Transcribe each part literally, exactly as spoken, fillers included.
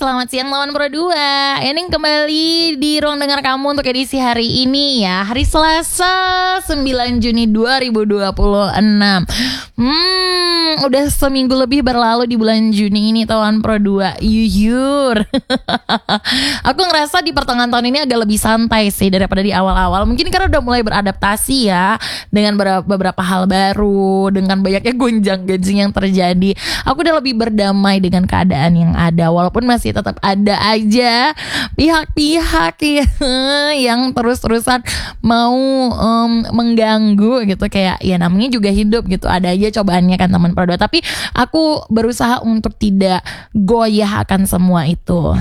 selamat siang lawan Pro dua. Ini kembali di ruang dengar kamu untuk edisi hari ini ya. Hari Selasa sembilan Juni dua ribu dua puluh enam. Hmm, udah seminggu lebih berlalu di bulan Juni ini lawan Pro dua. Yuyur. Aku ngerasa di pertengahan tahun ini agak lebih santai sih daripada di awal-awal. Mungkin karena udah mulai beradaptasi ya dengan beberapa hal baru, dengan banyaknya gonjang-ganjing yang terjadi. Aku udah lebih berdamai dengan keadaan yang ada, walaupun masih tetap ada aja pihak-pihak ya, yang terus-terusan mau um, mengganggu gitu. Kayak ya namanya juga hidup gitu, ada aja cobaannya kan teman Pro dua. Tapi aku berusaha untuk tidak goyah akan semua itu.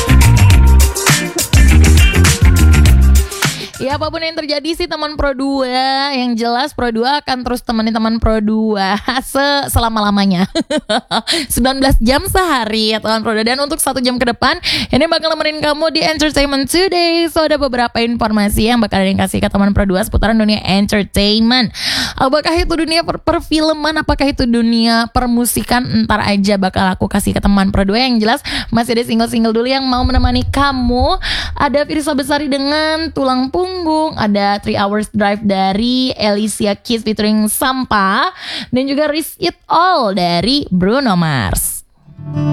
Ya apapun yang terjadi sih teman Pro dua, yang jelas Pro dua akan terus temenin teman Pro dua se selama-lamanya. sembilan belas jam sehari ya teman Pro dua. Dan untuk satu jam ke depan ini bakal nemenin kamu di Entertainment Today. So ada beberapa informasi yang bakal dikasih ke teman Pro dua seputaran dunia entertainment. Apakah itu dunia per perfilman, apakah itu dunia permusikan, entar aja bakal aku kasih ke teman Pro dua. Yang jelas masih ada single-single dulu yang mau menemani kamu. Ada Firsa Besari dengan Tulang Punggung, ada Three Hours Drive dari Alicia Keys featuring Sampah, dan juga Risk It All dari Bruno Mars.